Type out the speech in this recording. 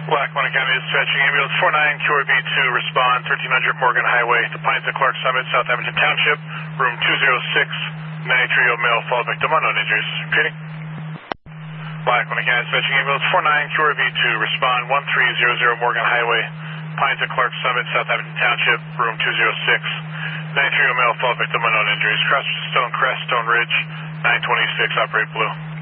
Lackawanna County Dispatching Ambulance 49 QRV2, respond 1300 Morgan Highway to Pines and Clark Summit, South Abington Township, room 206, 93-year-old male, fall victim, unknown injuries. Repeating. Lackawanna County Dispatching Ambulance 49 QRV2, respond 1300 Morgan Highway, Pines and Clark Summit, South Abington Township, room 206, 93-year-old male, fall victim, unknown injuries. Cross Stone Crest, Stone Ridge, 926, operate blue.